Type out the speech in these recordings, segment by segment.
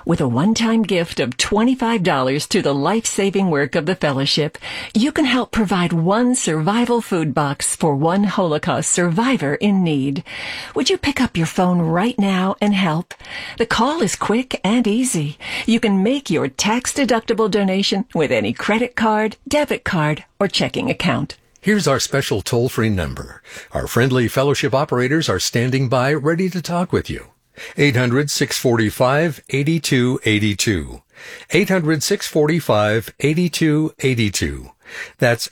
With a one-time gift of $25 to the life-saving work of the Fellowship, you can help provide one survival food box for one Holocaust survivor in need. Would you pick up your phone right now and help? The call is quick and easy. You can make your tax-deductible donation with any credit card, debit card, or checking account. Here's our special toll-free number. Our friendly Fellowship operators are standing by ready to talk with you. 800-645-8282. 800-645-8282. That's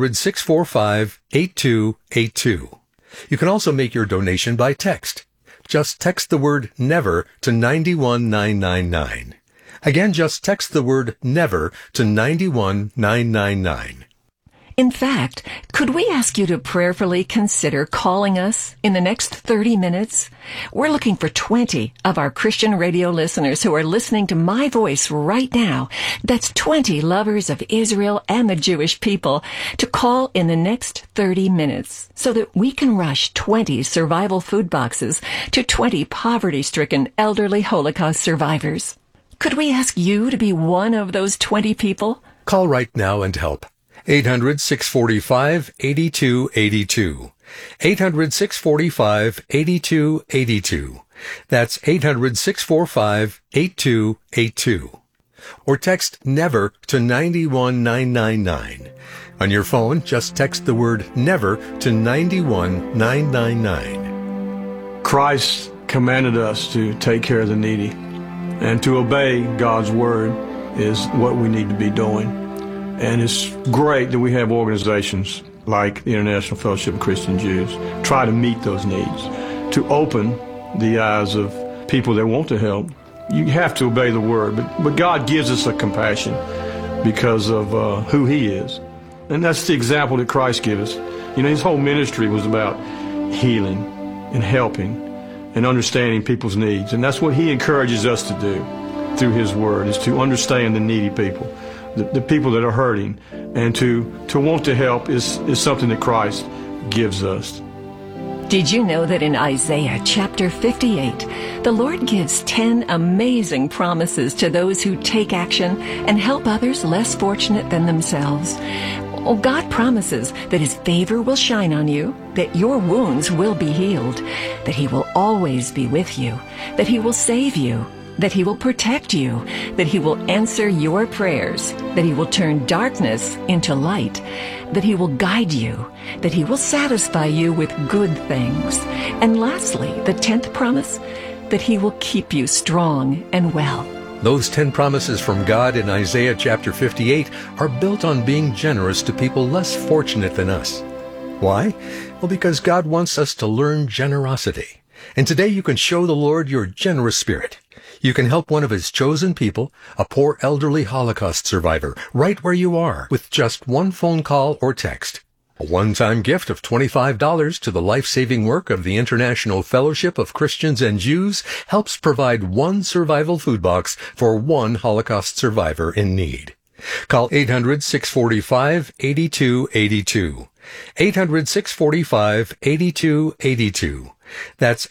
800-645-8282. You can also make your donation by text. Just text the word NEVER to 91999. Again, just text the word NEVER to 91999. In fact, could we ask you to prayerfully consider calling us in the next 30 minutes? We're looking for 20 of our Christian radio listeners who are listening to my voice right now. That's 20 lovers of Israel and the Jewish people to call in the next 30 minutes so that we can rush 20 survival food boxes to 20 poverty-stricken elderly Holocaust survivors. Could we ask you to be one of those 20 people? Call right now and help. 800-645-8282. 800-645-8282. That's 800-645-8282. Or text NEVER to 91999. On your phone, just text the word NEVER to 91999. Christ commanded us to take care of the needy, and to obey God's word is what we need to be doing. And it's great that we have organizations like the International Fellowship of Christian Jews try to meet those needs, to open the eyes of people that want to help. You have to obey the word, but God gives us a compassion because of who he is. And that's the example that Christ gives us. You know, his whole ministry was about healing and helping and understanding people's needs. And that's what he encourages us to do through his word, is to understand the needy people. The people that are hurting, and to want to help is something that Christ gives us. Did you know that in Isaiah chapter 58, the Lord gives 10 amazing promises to those who take action and help others less fortunate than themselves? Oh, God promises that his favor will shine on you, that your wounds will be healed, that he will always be with you, that he will save you, that he will protect you, that he will answer your prayers, that he will turn darkness into light, that he will guide you, that he will satisfy you with good things. And lastly, the 10th promise, that he will keep you strong and well. Those 10 promises from God in Isaiah chapter 58 are built on being generous to people less fortunate than us. Why? Well, because God wants us to learn generosity. And today you can show the Lord your generous spirit. You can help one of his chosen people, a poor elderly Holocaust survivor, right where you are, with just one phone call or text. A one-time gift of $25 to the life-saving work of the International Fellowship of Christians and Jews helps provide one survival food box for one Holocaust survivor in need. Call 800-645-8282. 800-645-8282. That's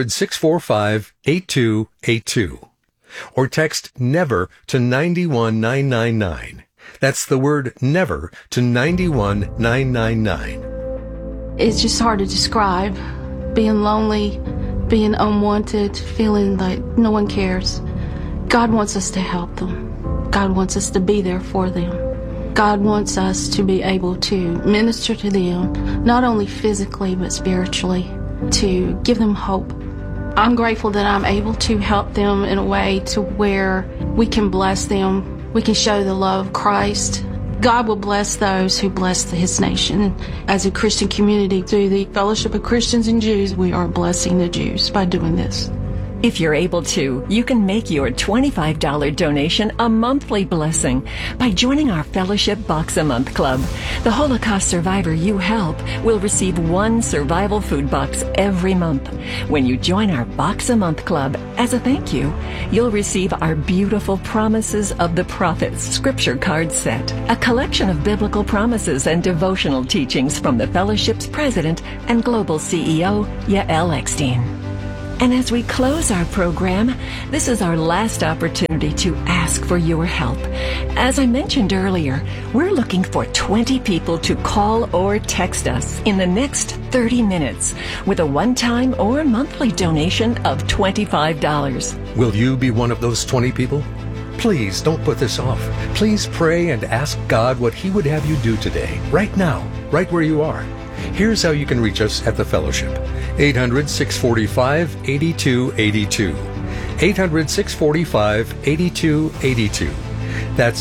800-645-8282. Or text NEVER to 91999. That's the word NEVER to 91999. It's just hard to describe. Being lonely, being unwanted, feeling like no one cares. God wants us to help them. God wants us to be there for them. God wants us to be able to minister to them, not only physically but spiritually, to give them hope. I'm grateful that I'm able to help them in a way to where we can bless them. We can show the love of Christ. God will bless those who bless his nation. As a Christian community, through the Fellowship of Christians and Jews, we are blessing the Jews by doing this. If you're able to, you can make your $25 donation a monthly blessing by joining our Fellowship Box a Month Club. The Holocaust survivor you help will receive one survival food box every month. When you join our Box a Month Club, as a thank you, you'll receive our beautiful Promises of the Prophets scripture card set, a collection of biblical promises and devotional teachings from the Fellowship's president and global CEO, Yael Eckstein. And as we close our program, this is our last opportunity to ask for your help. As I mentioned earlier, we're looking for 20 people to call or text us in the next 30 minutes with a one-time or monthly donation of $25. Will you be one of those 20 people? Please don't put this off. Please pray and ask God what He would have you do today, right now, right where you are. Here's how you can reach us at the Fellowship. 800-645-8282. 800-645-8282. That's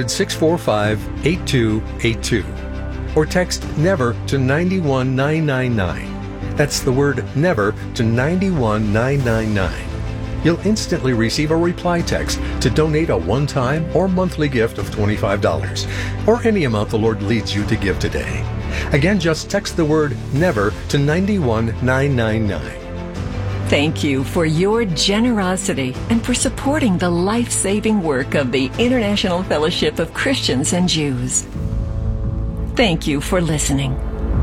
800-645-8282. Or text NEVER to 91999. That's the word NEVER to 91999. You'll instantly receive a reply text to donate a one-time or monthly gift of $25, or any amount the Lord leads you to give today. Again, just text the word NEVER to 91999. Thank you for your generosity and for supporting the life-saving work of the International Fellowship of Christians and Jews. Thank you for listening.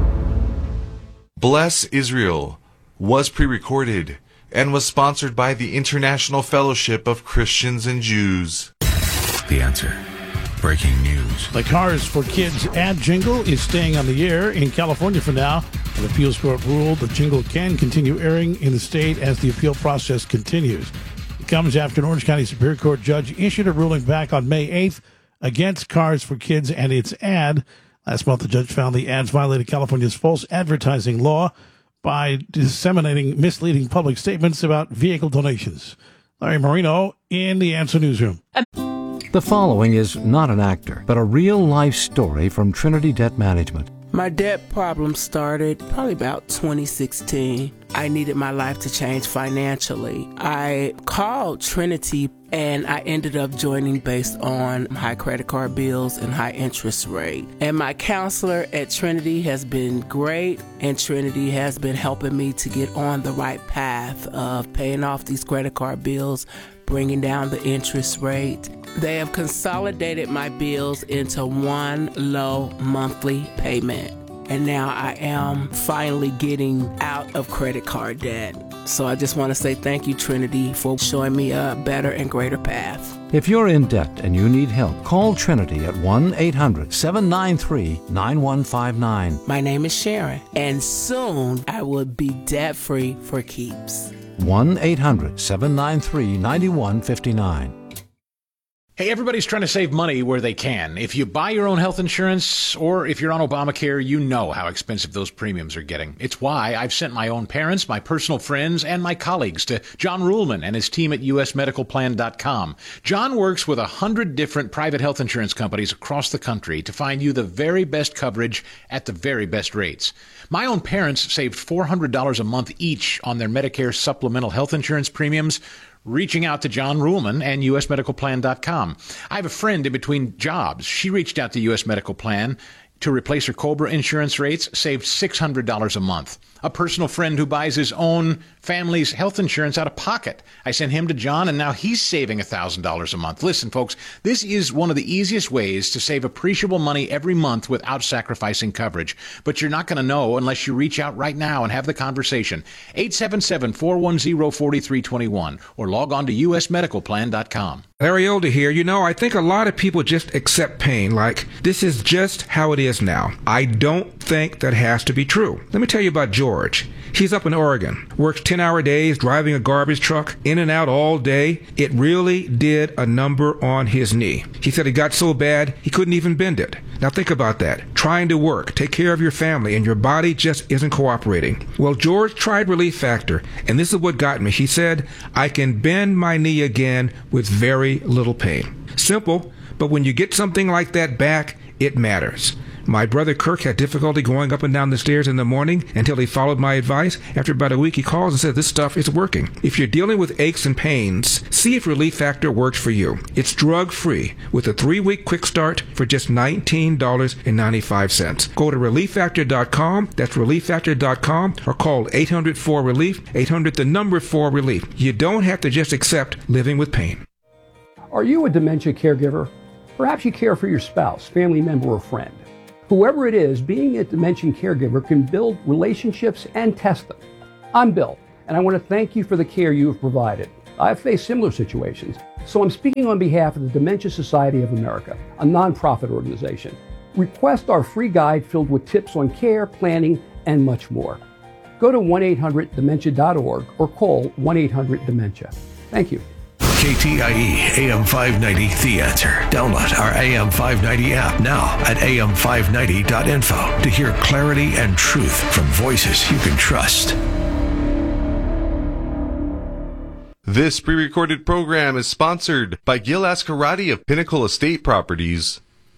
Bless Israel was pre-recorded and was sponsored by the International Fellowship of Christians and Jews. The Answer. Breaking news. The Cars for Kids ad jingle is staying on the air in California for now. An appeals court ruled the jingle can continue airing in the state as the appeal process continues. It comes after an Orange County Superior Court judge issued a ruling back on May 8th against Cars for Kids and its ad. Last month, the judge found the ads violated California's false advertising law by disseminating misleading public statements about vehicle donations. Larry Marino in the Answer Newsroom. The following is not an actor, but a real-life story from Trinity Debt Management. My debt problem started probably about 2016. I needed my life to change financially. I called Trinity and I ended up joining based on high credit card bills and high interest rate. And my counselor at Trinity has been great, and Trinity has been helping me to get on the right path of paying off these credit card bills, bringing down the interest rate. They have consolidated my bills into one low monthly payment. And now I am finally getting out of credit card debt. So I just want to say thank you, Trinity, for showing me a better and greater path. If you're in debt and you need help, call Trinity at 1-800-793-9159. My name is Sharon, and soon I will be debt-free for keeps. 1-800-793-9159. Hey, everybody's trying to save money where they can. If you buy your own health insurance or if you're on Obamacare, you know how expensive those premiums are getting. It's why I've sent my own parents, my personal friends, and my colleagues to John Ruhlman and his team at usmedicalplan.com. John works with 100 different private health insurance companies across the country to find you the very best coverage at the very best rates. My own parents saved $400 a month each on their Medicare supplemental health insurance premiums, reaching out to John Ruhlman and usmedicalplan.com. I have a friend in between jobs. She reached out to US Medical Plan to replace her COBRA insurance rates, saved $600 a month. A personal friend who buys his own family's health insurance out of pocket. I sent him to John, and now he's saving $1,000 a month. Listen, folks, this is one of the easiest ways to save appreciable money every month without sacrificing coverage. But you're not going to know unless you reach out right now and have the conversation. 877-410-4321 or log on to usmedicalplan.com. Larry Older here. You know, I think a lot of people just accept pain like this is just how it is now. I don't think that has to be true. Let me tell you about George. He's up in Oregon, works 10-hour days, driving a garbage truck, in and out all day. It really did a number on his knee. He said it got so bad he couldn't even bend it. Now think about that. Trying to work, take care of your family, and your body just isn't cooperating. Well, George tried Relief Factor, and this is what got me. He said, I can bend my knee again with very little pain. Simple, but when you get something like that back, it matters. My brother Kirk had difficulty going up and down the stairs in the morning until he followed my advice. After about a week, he calls and says, this stuff is working. If you're dealing with aches and pains, see if Relief Factor works for you. It's drug-free with a 3-week quick start for just $19.95. Go to ReliefFactor.com, that's ReliefFactor.com, or call 800-4-RELIEF, 800-4-RELIEF. You don't have to just accept living with pain. Are you a dementia caregiver? Perhaps you care for your spouse, family member, or friend. Whoever it is, being a dementia caregiver can build relationships and test them. I'm Bill, and I want to thank you for the care you have provided. I've faced similar situations, so I'm speaking on behalf of the Dementia Society of America, a nonprofit organization. Request our free guide filled with tips on care, planning, and much more. Go to 1-800-DEMENTIA.org or call 1-800-DEMENTIA. Thank you. KTIE AM 590 The Answer. Download our AM 590 app now at am590.info to hear clarity and truth from voices you can trust. This pre-recorded program is sponsored by Gil Ascarati of Pinnacle Estate Properties.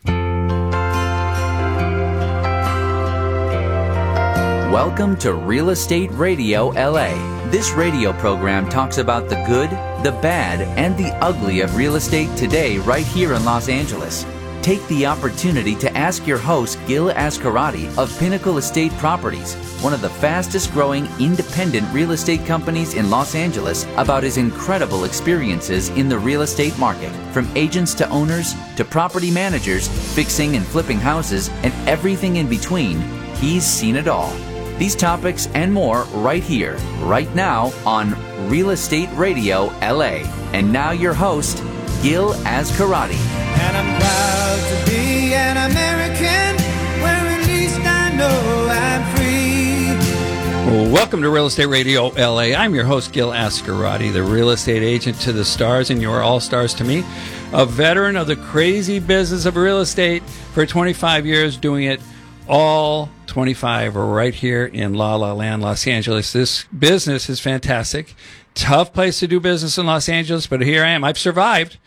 Welcome to Real Estate Radio LA. This radio program talks about the good, the bad, and the ugly of real estate today right here in Los Angeles. Take the opportunity to ask your host, Gil Ascarati of Pinnacle Estate Properties, one of the fastest growing independent real estate companies in Los Angeles, about his incredible experiences in the real estate market. From agents to owners to property managers, fixing and flipping houses, and everything in between, he's seen it all. These topics and more right here, right now on Real Estate Radio LA. And now your host, Gil Ascarati. And I'm proud to be an American, where at least I know I'm free. Welcome to Real Estate Radio LA. I'm your host, Gil Ascarati, the real estate agent to the stars, and you're all stars to me. A veteran of the crazy business of real estate for 25 years, doing it all 25 right here in La La Land, Los Angeles. This business is fantastic. Tough place to do business in Los Angeles, but here I am. I've survived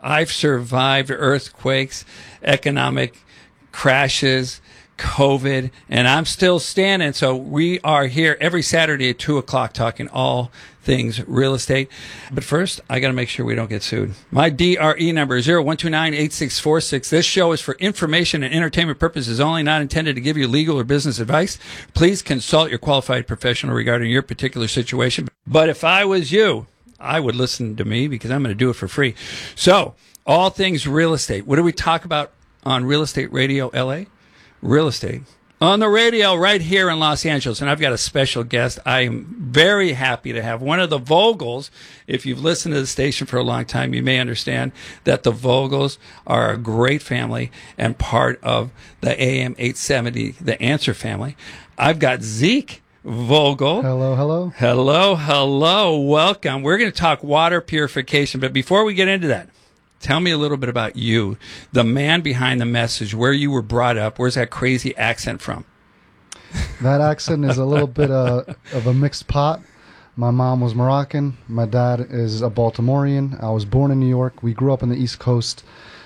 earthquakes, economic crashes, COVID, and I'm still standing. So we are here every Saturday at 2 o'clock talking all things real estate. But first, I got to make sure we don't get sued. My DRE number is 0129-8646. This show is for information and entertainment purposes only, not intended to give you legal or business advice. Please consult your qualified professional regarding your particular situation. But if I was you, I would listen to me because I'm going to do it for free. So, all things real estate. What do we talk about on Real Estate Radio LA? Real estate on the radio right here in Los Angeles. And I've got a special guest. I am very happy to have one of the Vogels. If you've listened to the station for a long time, you may understand that the Vogels are a great family and part of the AM 870, the Answer family. I've got Zeke Vogel. Hello, hello. Hello, hello. Welcome. We're going to talk water purification. But before we get into that, tell me a little bit about you, the man behind the message, where you were brought up. Where's that crazy accent from? That accent is a little bit of a mixed pot. My mom was Moroccan. My dad is a Baltimorean. I was born in New York. We grew up on the East Coast.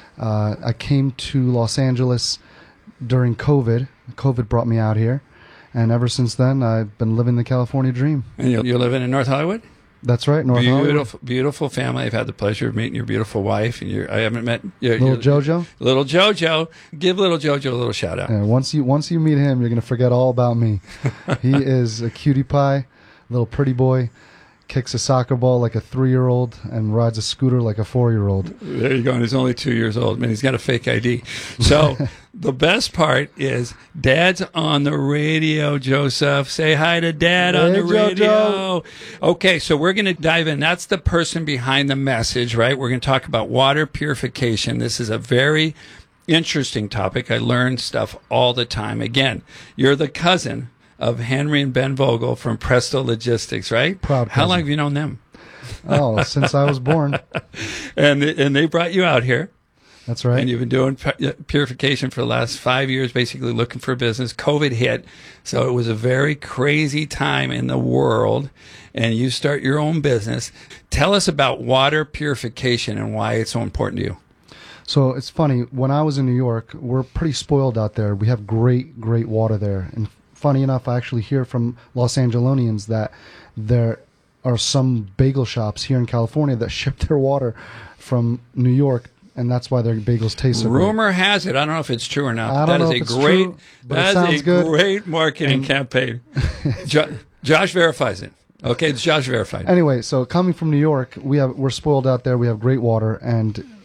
I came to Los Angeles during COVID. COVID brought me out here. And ever since then, I've been living the California dream. And you're living in North Hollywood? That's right, North Hollywood. Beautiful family. I've had the pleasure of meeting your beautiful wife, and I haven't met little Jojo. Little Jojo, give little Jojo a little shout out. Yeah, once you meet him, you're gonna forget all about me. He is a cutie pie, little pretty boy. Kicks a soccer ball like a 3-year-old and rides a scooter like a 4-year-old. There you go. And he's only 2 years old. Man, he's got a fake ID. So the best part is Dad's on the radio, Joseph. Say hi to Dad on the radio. Okay, so we're going to dive in. That's the person behind the message, right? We're going to talk about water purification. This is a very interesting topic. I learn stuff all the time. Again, you're the cousin of Henry and Ben Vogel from Presto Logistics, right? Proud cousin. How long have you known them? Oh, since I was born. And they brought you out here. That's right. And you've been doing purification for the last 5 years, basically looking for business. COVID hit, so it was a very crazy time in the world, and you start your own business. Tell us about water purification and why it's so important to you. So it's funny, when I was in New York, we're pretty spoiled out there. We have great water there. And funny enough, I actually hear from Los Angelonians that there are some bagel shops here in California that ship their water from New York, and that's why their bagels taste so Rumor has it, I don't know if it's true or not. That is a great marketing campaign. Josh verifies it. Okay, it's Josh verified. Anyway, so coming from New York, we're spoiled out there. We have great water, and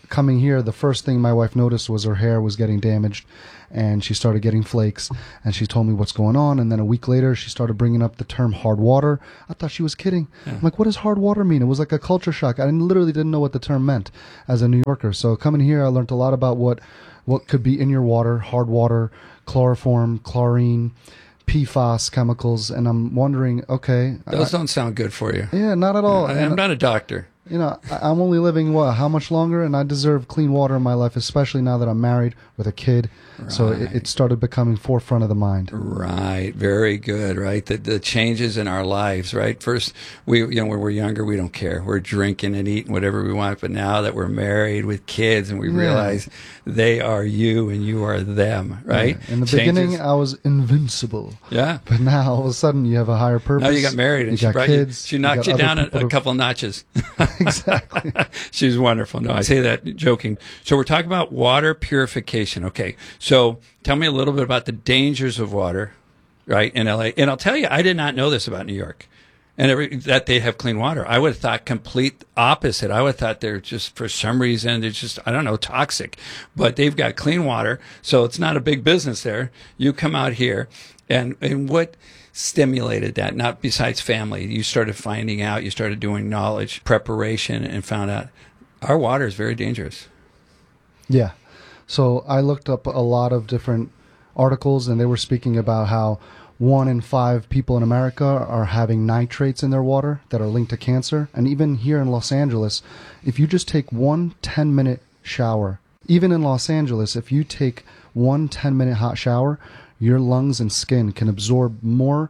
coming here, the first thing my wife noticed was her hair was getting damaged, and she started getting flakes, and she told me what's going on. And then a week later, she started bringing up the term hard water. I thought she was kidding. I'm like, what does hard water mean? It was like a culture shock. I literally didn't know what the term meant as a New Yorker. So coming here, I learned a lot about what could be in your water: hard water, chloroform, chlorine, PFAS chemicals. And I'm wondering, okay, those don't sound good for you. Yeah, not at all. I'm not a doctor. You know, I'm only living, how much longer? And I deserve clean water in my life, especially now that I'm married with a kid. Right. So it started becoming forefront of the mind. Right. Very good. Right. The changes in our lives. Right. First, when we're younger, we don't care. We're drinking and eating whatever we want. But now that we're married with kids and we realize they are you and you are them. Right. Yeah. In the beginning, I was invincible. Yeah. But now all of a sudden you have a higher purpose. Now you got married and you got kids. She knocked you down a couple of notches. Exactly. She's wonderful. No, I say that joking. So we're talking about water purification. Okay. So tell me a little bit about the dangers of water, right, in LA. And I'll tell you, I did not know this about New York and that they have clean water. I would have thought complete opposite. I would have thought they're just, for some reason, they're just, I don't know, toxic. But they've got clean water, so it's not a big business there. You come out here, and what stimulated that? Not besides family. You started finding out, you started doing knowledge preparation and found out our water is very dangerous. Yeah. So I looked up a lot of different articles, and they were speaking about how 1 in 5 people in America are having nitrates in their water that are linked to cancer. And even here in Los Angeles, if you just take one 10-minute shower, even in Los Angeles, if you take one 10-minute hot shower, your lungs and skin can absorb more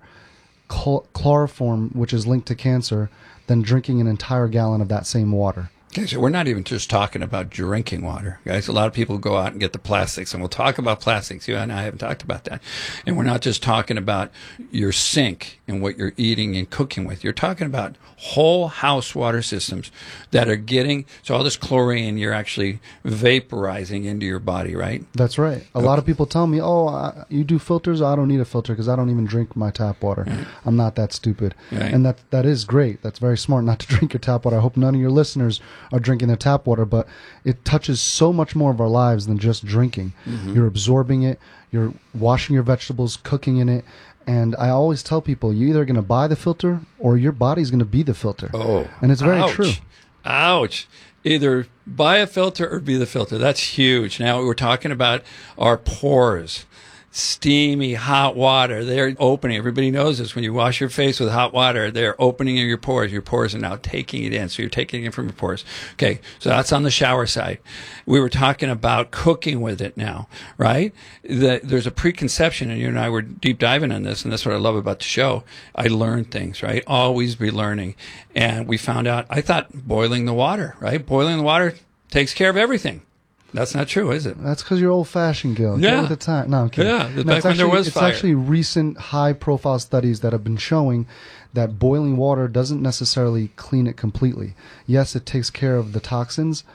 chloroform, which is linked to cancer, than drinking an entire gallon of that same water. Okay, so we're not even just talking about drinking water, guys. A lot of people go out and get the plastics, and we'll talk about plastics. You and I haven't talked about that. And we're not just talking about your sink and what you're eating and cooking with. You're talking about whole house water systems that are getting, so all this chlorine you're actually vaporizing into your body, right? That's right. A lot of people tell me, you do filters? I don't need a filter because I don't even drink my tap water. Right. I'm not that stupid. Right. And that is great. That's very smart not to drink your tap water. I hope none of your listeners are drinking their tap water, but it touches so much more of our lives than just drinking. Mm-hmm. You're absorbing it, you're washing your vegetables, cooking in it, and I always tell people, you're either going to buy the filter or your body's going to be the filter. Oh, and it's very true. Ouch. Either buy a filter or be the filter. That's huge. Now we're talking about our pores. Steamy hot water, they're opening. Everybody knows this. When you wash your face with hot water, they're opening your pores. Your pores are now taking it in. So you're taking it from your pores. Okay, so that's on the shower side. We were talking about cooking with it now, right? There's a preconception, and you and I were deep diving on this, and that's what I love about the show. I learn things, right? Always be learning. And we found out, I thought boiling the water, right? Boiling the water takes care of everything. That's not true, is it? That's because you're old-fashioned, Gil. Yeah. Get with the time. No, I'm kidding. Yeah, back when there was fire. It's actually recent high-profile studies that have been showing that boiling water doesn't necessarily clean it completely. Yes, it takes care of the toxins.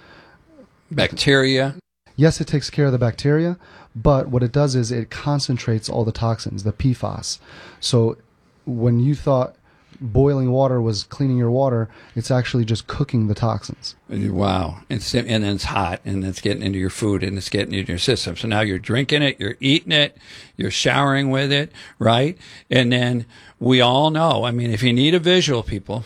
Bacteria. Yes, it takes care of the bacteria, but what it does is it concentrates all the toxins, the PFAS. So when you thought boiling water was cleaning your water, it's actually just cooking the toxins. Wow. And then it's hot, and it's getting into your food, and it's getting into your system. So now you're drinking it, you're eating it, you're showering with it, right? And then we all know, I mean, if you need a visual, people,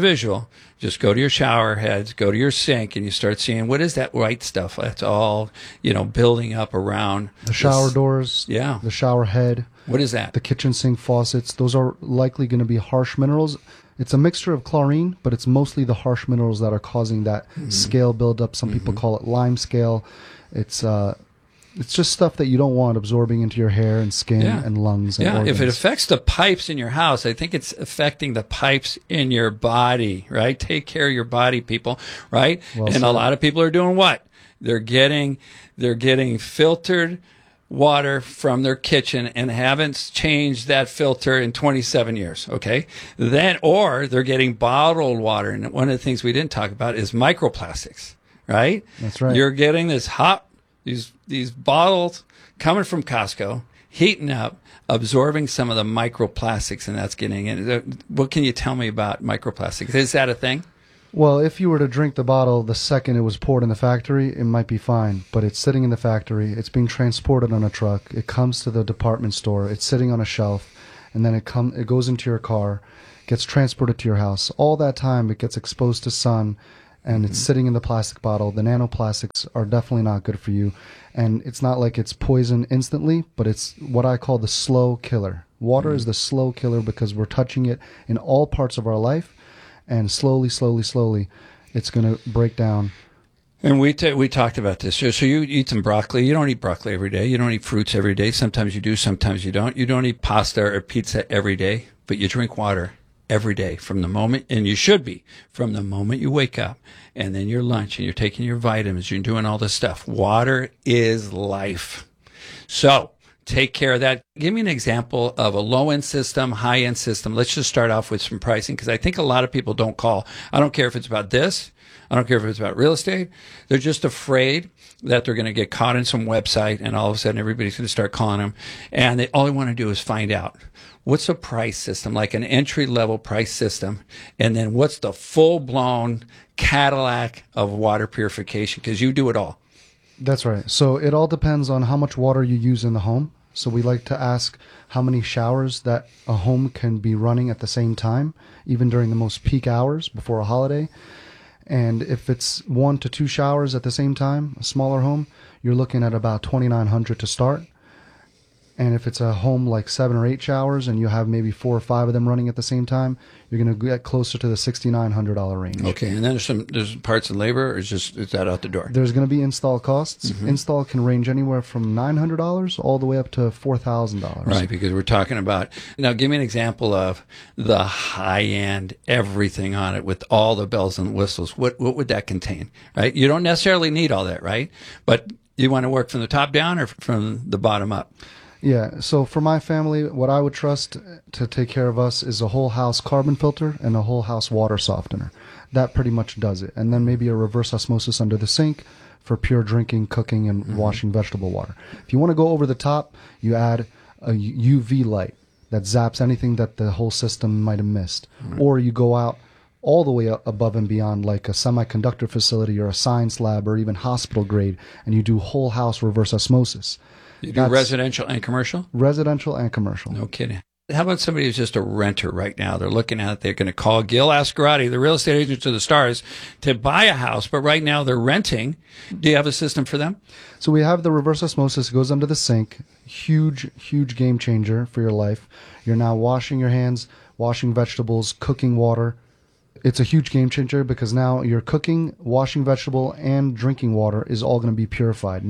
just go to your shower heads, go to your sink, and you start seeing, what is that white stuff? That's all, building up around the shower doors, yeah, the shower head. What is that? The kitchen sink faucets. Those are likely going to be harsh minerals. It's a mixture of chlorine, but it's mostly the harsh minerals that are causing that scale buildup. Some people call it lime scale. It's just stuff that you don't want absorbing into your hair and skin and lungs and organs. If it affects the pipes in your house, I think it's affecting the pipes in your body, right? Take care of your body, people, right? Well, and a lot of people are doing what? They're getting filtered water from their kitchen and haven't changed that filter in 27 years, okay? Or they're getting bottled water. And one of the things we didn't talk about is microplastics, right? That's right. You're getting these bottles coming from Costco, heating up, absorbing some of the microplastics, and that's getting in. What can you tell me about microplastics? Is that a thing? Well, if you were to drink the bottle the second it was poured in the factory, it might be fine. But it's sitting in the factory. It's being transported on a truck. It comes to the department store. It's sitting on a shelf. And then it goes into your car, gets transported to your house. All that time, it gets exposed to sun, and it's sitting in the plastic bottle. The nanoplastics are definitely not good for you. And it's not like it's poison instantly, but it's what I call the slow killer. Water is the slow killer because we're touching it in all parts of our life. And slowly, it's going to break down. And we talked about this. So you eat some broccoli. You don't eat broccoli every day. You don't eat fruits every day. Sometimes you do, sometimes you don't. You don't eat pasta or pizza every day, but you drink water every day from the moment, and you should be, from the moment you wake up, and then your lunch, and you're taking your vitamins, you're doing all this stuff. Water is life. So take care of that. Give me an example of a low-end system, high-end system. Let's just start off with some pricing, because I think a lot of people don't call. I don't care if it's about this. I don't care if it's about real estate. They're just afraid that they're going to get caught in some website, and all of a sudden everybody's going to start calling them. And all they want to do is find out, what's a price system, like an entry-level price system, and then what's the full-blown Cadillac of water purification, because you do it all. That's right. So it all depends on how much water you use in the home. So we like to ask how many showers that a home can be running at the same time, even during the most peak hours before a holiday. And if it's 1 to 2 showers at the same time, a smaller home, you're looking at about $2,900 to start. And if it's a home like 7 or 8 showers and you have maybe 4 or 5 of them running at the same time, you're going to get closer to the $6,900 range. Okay, and then there's parts and labor, or is that out the door? There's going to be install costs. Mm-hmm. Install can range anywhere from $900 all the way up to $4,000. Right, because we're talking about, now give me an example of the high-end, everything on it with all the bells and whistles. What would that contain, right? You don't necessarily need all that, right? But you want to work from the top down or from the bottom up? Yeah, so for my family, what I would trust to take care of us is a whole house carbon filter and a whole house water softener. That pretty much does it. And then maybe a reverse osmosis under the sink for pure drinking, cooking, and washing vegetable water. If you want to go over the top, you add a UV light that zaps anything that the whole system might have missed. Or you go out all the way up above and beyond, like a semiconductor facility or a science lab or even hospital grade, and you do whole house reverse osmosis. You do residential and commercial? Residential and commercial. No kidding. How about somebody who's just a renter right now? They're looking at it. They're going to call Gil Ascarati, the real estate agent to the stars, to buy a house, but right now they're renting. Do you have a system for them? So we have the reverse osmosis. It goes under the sink. Huge, huge game changer for your life. You're now washing your hands, washing vegetables, cooking water. It's a huge game changer because now your cooking, washing vegetable, and drinking water is all going to be purified,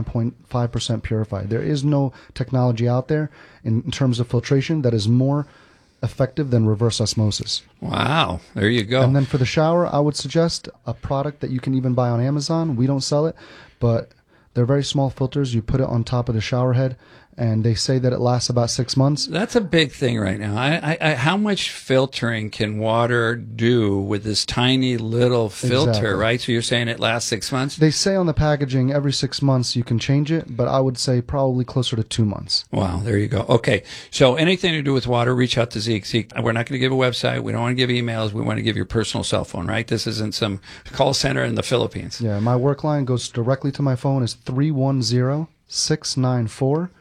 99.5% purified. There is no technology out there in terms of filtration that is more effective than reverse osmosis. Wow, there you go. And then for the shower, I would suggest a product that you can even buy on Amazon. We don't sell it, but they're very small filters. You put it on top of the shower head, and they say that it lasts about 6 months. That's a big thing right now. How much filtering can water do with this tiny little filter, Exactly. right? So you're saying it lasts 6 months? They say on the packaging every 6 months you can change it, but I would say probably closer to 2 months. Wow, there you go. Okay, so anything to do with water, reach out to Zeke. Zeke, we're not going to give a website. We don't want to give emails. We want to give your personal cell phone, right? This isn't some call center in the Philippines. Yeah, my work line goes directly to my phone. Is 310-694-0220.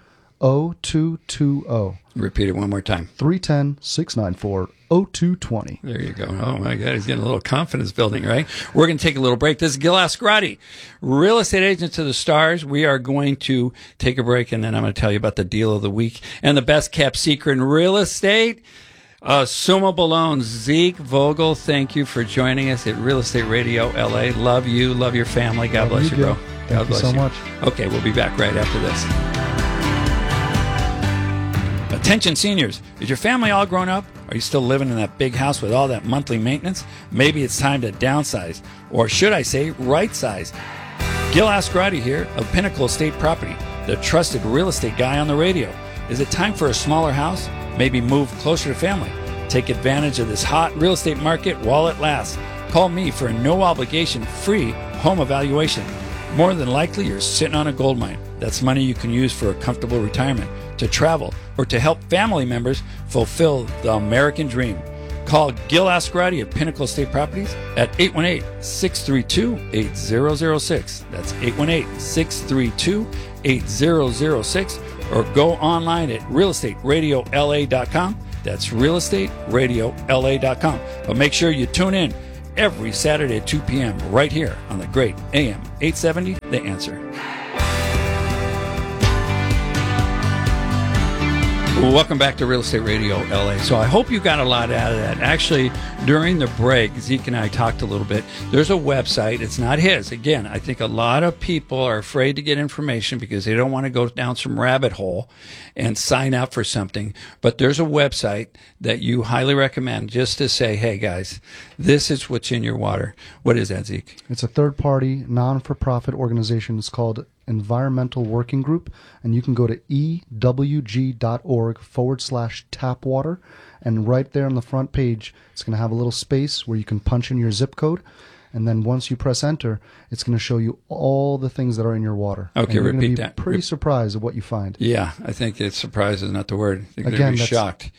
Repeat it one more time. 310-694-0220. There you go. Oh, my God. He's getting a little confidence building, right? We're going to take a little break. This is Gil Ascarati, real estate agent to the stars. We are going to take a break, and then I'm going to tell you about the deal of the week and the best kept secret in real estate. Assumable loans. Zeke Vogel, thank you for joining us at Real Estate Radio LA. Love you. Love your family. God bless you, bro. Thank you so much. Okay, we'll be back right after this. Attention seniors, is your family all grown up? Are you still living in that big house with all that monthly maintenance? Maybe it's time to downsize, or should I say right size. Gil Ascarati here of Pinnacle Estate Property, the trusted real estate guy on the radio. Is it time for a smaller house? Maybe move closer to family. Take advantage of this hot real estate market while it lasts. Call me for a no obligation free home evaluation. More than likely, you're sitting on a gold mine. That's money you can use for a comfortable retirement, to travel, or to help family members fulfill the American dream. Call Gil Ascarati of Pinnacle Estate Properties at 818-632-8006. That's 818-632-8006. Or go online at realestateradio.la.com. That's realestateradio.la.com. But make sure you tune in every Saturday at 2 p.m. right here on the great AM 870, The Answer. Welcome back to Real Estate Radio LA. So I hope you got a lot out of that. Actually, during the break, Zeke and I talked a little bit. There's a website. It's not his. Again, I think a lot of people are afraid to get information because they don't want to go down some rabbit hole and sign up for something. But there's a website that you highly recommend just to say, hey, guys, this is what's in your water. What is that, Zeke? It's a third-party, non-for-profit organization. It's called Environmental Working Group, and you can go to ewg.org/tapwater, and right there on the front page, it's going to have a little space where you can punch in your zip code, and then once you press enter, it's going to show you all the things that are in your water. Okay, and you're repeat going to be that. Pretty surprised at what you find. Yeah, I think it's surprise is not the word. You're going Again, to be that's shocked.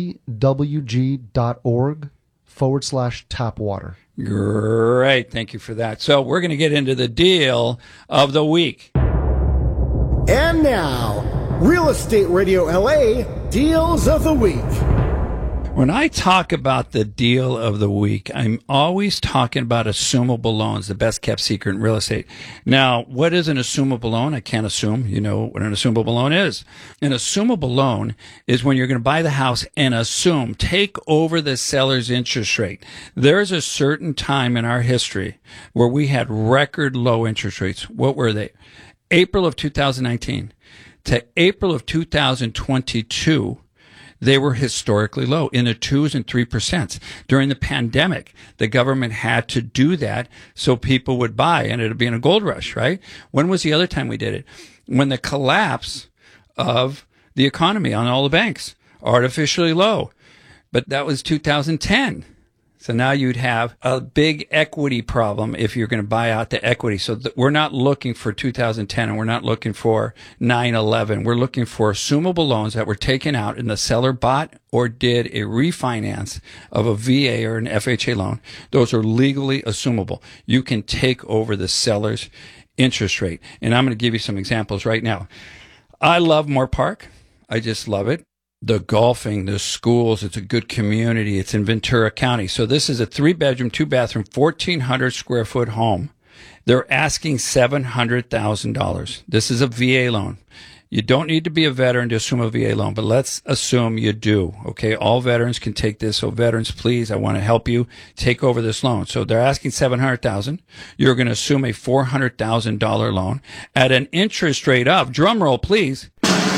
ewg.org/tapwater. Great. Thank you for that. So we're going to get into the deal of the week. And now, Real Estate Radio LA Deals of the Week. When I talk about the deal of the week, I'm always talking about assumable loans, the best kept secret in real estate. Now, what is an assumable loan? I can't assume. You know what an assumable loan is. An assumable loan is when you're going to buy the house and assume, take over the seller's interest rate. There's a certain time in our history where we had record low interest rates. What were they? April of 2019 to April of 2022. They were historically low, in the 2s and 3%. During the pandemic, the government had to do that so people would buy, and it would be in a gold rush, right? When was the other time we did it? When the collapse of the economy on all the banks, artificially low. But that was 2010. So now you'd have a big equity problem if you're going to buy out the equity. So we're not looking for 2010 and we're not looking for 9/11. We're looking for assumable loans that were taken out and the seller bought or did a refinance of a VA or an FHA loan. Those are legally assumable. You can take over the seller's interest rate. And I'm going to give you some examples right now. I love Moore Park. I just love it. The golfing, the schools, it's a good community. It's in Ventura County. So this is a 3-bedroom, 2-bathroom, 1,400 square foot home. They're asking $700,000. This is a VA loan. You don't need to be a veteran to assume a VA loan, but let's assume you do. Okay, all veterans can take this. So veterans, please, I want to help you take over this loan. So they're asking $700,000. You're going to assume a $400,000 loan at an interest rate of, drum roll, please,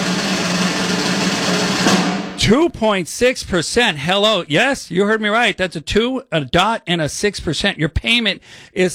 2.6%. Hello. Yes, you heard me right. That's a 2, a dot, and a 6%. Your payment is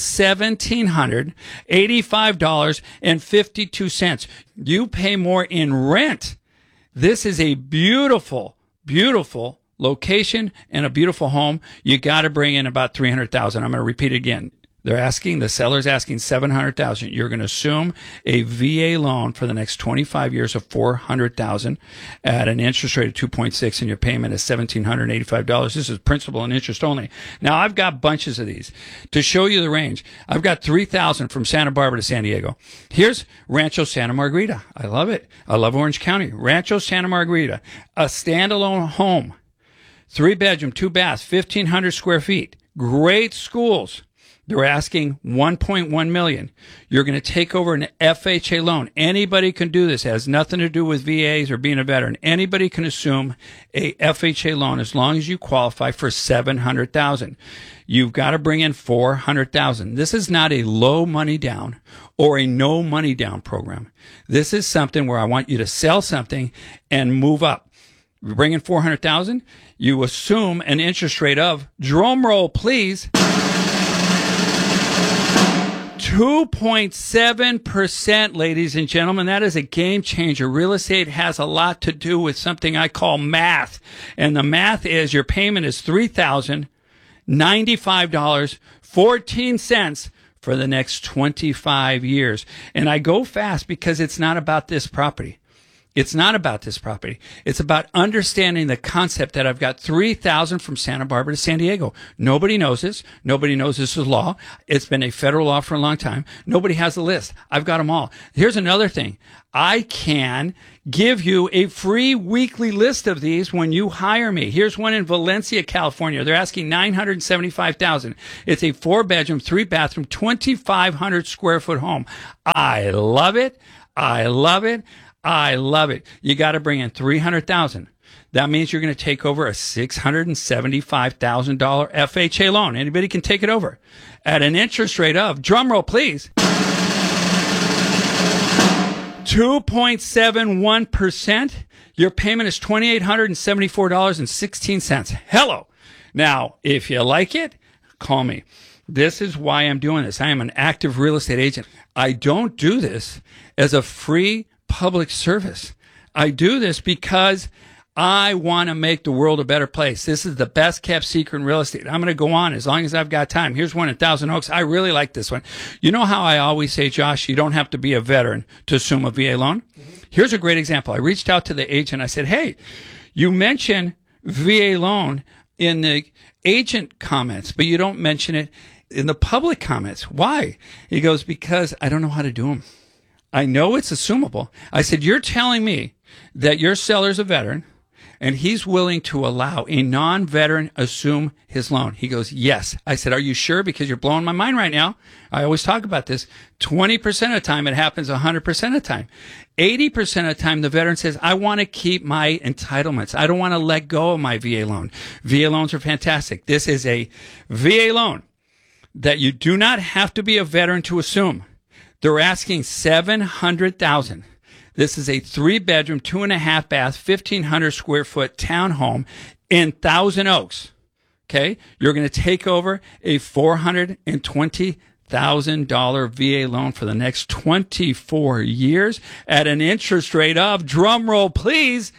$1,785.52. You pay more in rent. This is a beautiful, beautiful location and a beautiful home. You got to bring in about $300,000. I'm going to repeat it again. The seller's asking $700,000. You're going to assume a VA loan for the next 25 years of $400,000 at an interest rate of 2.6, and your payment is $1,785. This is principal and interest only. Now, I've got bunches of these to show you the range. I've got 3,000 from Santa Barbara to San Diego. Here's Rancho Santa Margarita. I love it. I love Orange County. Rancho Santa Margarita, a standalone home, 3-bedroom, 2-bath, 1,500 square feet, great schools. They're asking $1.1 million. You're going to take over an FHA loan. Anybody can do this. It has nothing to do with VAs or being a veteran. Anybody can assume a FHA loan as long as you qualify for $700,000. You've got to bring in $400,000. This is not a low money down or a no money down program. This is something where I want you to sell something and move up. You bring in $400,000. You assume an interest rate of, drum roll, please, 2.7%, ladies and gentlemen. That is a game changer. Real estate has a lot to do with something I call math. And the math is your payment is $3,095.14 for the next 25 years. And I go fast because it's not about this property. It's not about this property. It's about understanding the concept that I've got 3,000 from Santa Barbara to San Diego. Nobody knows this. Nobody knows this is law. It's been a federal law for a long time. Nobody has a list. I've got them all. Here's another thing. I can give you a free weekly list of these when you hire me. Here's one in Valencia, California. They're asking $975,000. It's a 4-bedroom, 3-bathroom, 2,500 square foot home. I love it. I love it. I love it. You got to bring in $300,000. That means you're going to take over a $675,000 FHA loan. Anybody can take it over at an interest rate of, drumroll please, 2.71%. Your payment is $2,874.16. Hello. Now, if you like it, call me. This is why I'm doing this. I am an active real estate agent. I don't do this as a free public service. I do this because I want to make the world a better place. This is the best kept secret in real estate. I'm going to go on as long as I've got time. Here's one in Thousand Oaks. I really like this one. You know how I always say, Josh, you don't have to be a veteran to assume a VA loan? Here's a great example. I reached out to the agent. I said, hey, you mention VA loan in the agent comments, but you don't mention it in the public comments. Why? He goes, because I don't know how to do them. I know it's assumable. I said, you're telling me that your seller's a veteran and he's willing to allow a non-veteran assume his loan. He goes, yes. I said, are you sure? Because you're blowing my mind right now. I always talk about this. 20% of the time, it happens 100% of the time. 80% of the time, the veteran says, I want to keep my entitlements. I don't want to let go of my VA loan. VA loans are fantastic. This is a VA loan that you do not have to be a veteran to assume. They're asking $700,000. This is a 3-bedroom, 2.5 bath, 1,500 square foot townhome in Thousand Oaks. Okay, you're going to take over a $420,000 VA loan for the next 24 years at an interest rate of, drumroll please,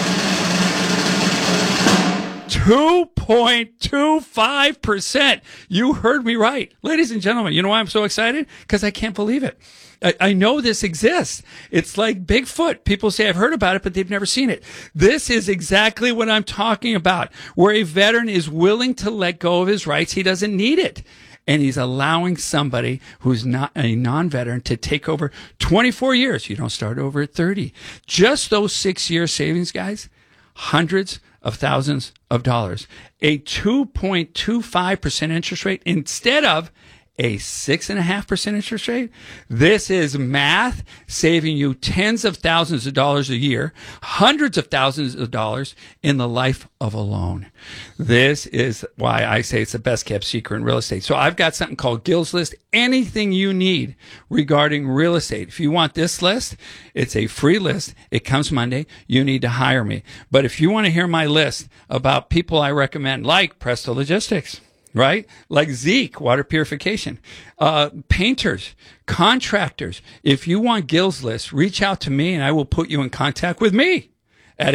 2.25%. You heard me right. Ladies and gentlemen, you know why I'm so excited? Because I can't believe it. I know this exists. It's like Bigfoot. People say I've heard about it, but they've never seen it. This is exactly what I'm talking about, where a veteran is willing to let go of his rights. He doesn't need it. And he's allowing somebody who's not a non-veteran to take over 24 years. You don't start over at 30. Just those 6-year savings, guys, hundreds of thousands of dollars. A 2.25% interest rate instead of a 6.5% interest rate. This is math saving you tens of thousands of dollars a year, hundreds of thousands of dollars in the life of a loan. This is why I say it's the best kept secret in real estate. So I've got something called Gil's List. Anything you need regarding real estate. If you want this list, it's a free list. It comes Monday. You need to hire me. But if you want to hear my list about people I recommend, like Presto Logistics, right? Like Zeke, water purification, painters, contractors. If you want Gil's List, reach out to me and I will put you in contact with me at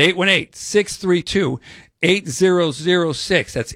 818-632-8006. That's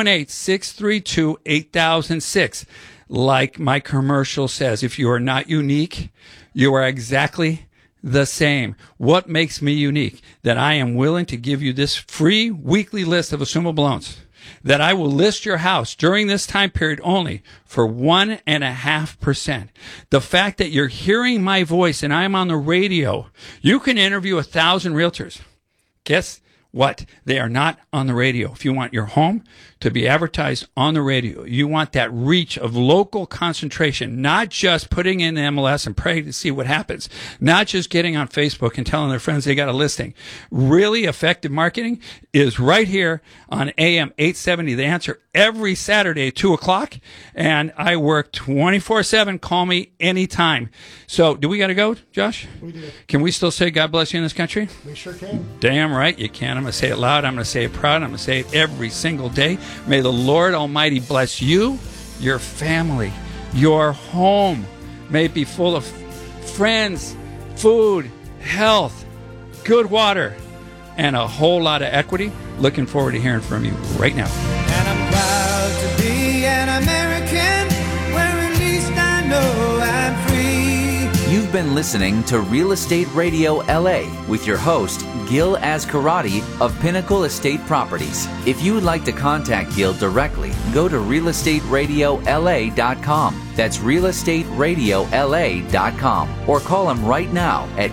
818-632-8006. Like my commercial says, if you are not unique, you are exactly the same. What makes me unique? That I am willing to give you this free weekly list of assumable loans. That I will list your house during this time period only for 1.5%. The fact that you're hearing my voice and I'm on the radio, you can interview 1,000 realtors. Guess what? They are not on the radio. If you want your home to be advertised on the radio, you want that reach of local concentration, not just putting in MLS and praying to see what happens, not just getting on Facebook and telling their friends they got a listing. Really effective marketing is right here on AM 870. The Answer every Saturday at 2 o'clock, and I work 24/7. Call me anytime. So do we got to go, Josh? We do. Can we still say God bless you in this country? We sure can. Damn right you can. I'm going to say it loud. I'm going to say it proud. I'm going to say it every single day. May the Lord Almighty bless you, your family, your home. May it be full of friends, food, health, good water, and a whole lot of equity. Looking forward to hearing from you right now. And I'm proud to be an American, where at least I know I'm free. You been listening to Real Estate Radio LA with your host, Gil Azcarati of Pinnacle Estate Properties. If you would like to contact Gil directly, go to realestateradio.la.com. That's realestateradio.la.com. Or call him right now at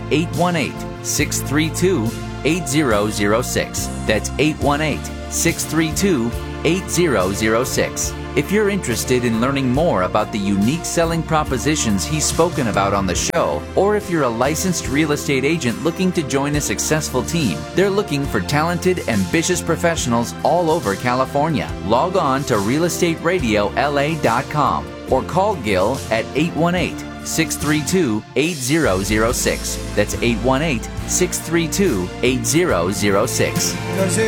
818-632-8006. That's 818-632-8006. If you're interested in learning more about the unique selling propositions he's spoken about on the show, or if you're a licensed real estate agent looking to join a successful team, they're looking for talented, ambitious professionals all over California. Log on to realestateradio.la.com or call Gil at 818-632-8006. That's 818-632-8006.